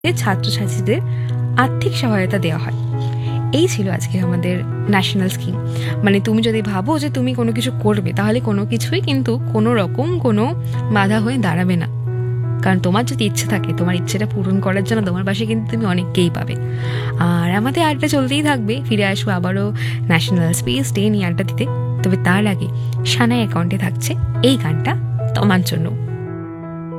ছাত্রছাত্রীদের আর্থিক সহায়তা দেওয়া হয়। এই ছিল আজকে আমাদের ন্যাশনাল স্কিম। মানে তুমি যদি ভাবো যে তুমি কোনো কিছু করবে, তাহলে কোনো কিছুই কিন্তু কোনো রকম কোনো বাধা হয়ে দাঁড়াবে না। কারণ তোমার যদি ইচ্ছে থাকে, তোমার ইচ্ছেটা পূরণ করার জন্য তোমার পাশে কিন্তু তুমি অনেককেই পাবে। আর আমাদের আড্ডা চলতেই থাকবে, ফিরে আসবো আবারও ন্যাশনাল স্পেস ডে নিয়ে আড্ডা দিতে। তবে তার আগে সানাই অ্যাকাউন্টে থাকছে এই গানটা তোমার জন্য।